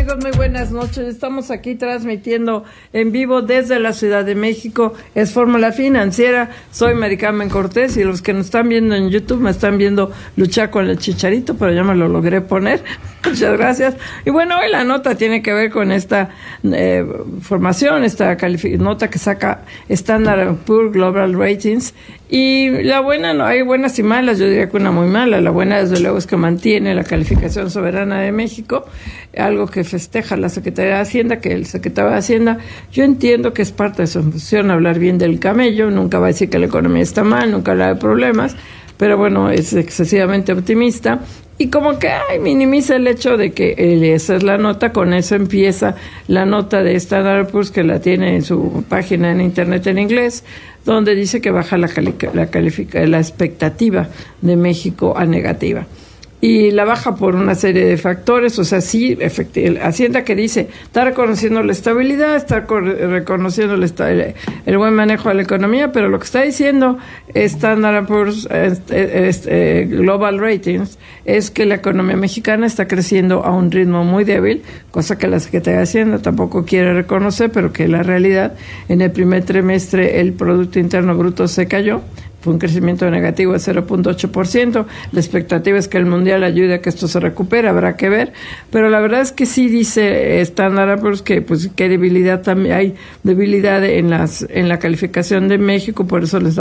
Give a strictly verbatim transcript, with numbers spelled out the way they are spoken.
amigos? Muy buenas noches. Estamos aquí transmitiendo en vivo desde la Ciudad de México. Es Fórmula Financiera. Soy Mary Carmen Cortés y los que nos están viendo en YouTube me están viendo luchar con el Chicharito, pero ya me lo logré poner. Muchas gracias. Y bueno, hoy la nota tiene que ver con esta eh, formación, esta nota que saca Standard and Poor's Global Ratings. Y la buena, no hay buenas y malas, yo diría que una muy mala. La buena, desde luego, es que mantiene la calificación soberana de México, algo que festeja la Secretaría de Hacienda, que el secretario de Hacienda, yo entiendo que es parte de su función hablar bien del camello, nunca va a decir que la economía está mal, nunca habla de problemas, pero bueno, es excesivamente optimista. Y como que ay, minimiza el hecho de que eh, esa es la nota, con eso empieza la nota de Standard and Poor's, que la tiene en su página en internet en inglés, donde dice que baja la, calica, la, califica, la expectativa de México a negativa. Y la baja por una serie de factores, o sea, sí, Hacienda que dice, está reconociendo la estabilidad, está reconociendo el, el, el buen manejo de la economía, pero lo que está diciendo Standard and Poor's este, este, Global Ratings es que la economía mexicana está creciendo a un ritmo muy débil, cosa que la Secretaría de Hacienda tampoco quiere reconocer, pero que la realidad, en el primer trimestre el Producto Interno Bruto se cayó. Fue un crecimiento negativo de cero punto ocho por ciento. La expectativa es que el Mundial ayude a que esto se recupere, habrá que ver. Pero la verdad es que sí dice Standard and Poor's que pues que debilidad también hay debilidad en las en la calificación de México, por eso les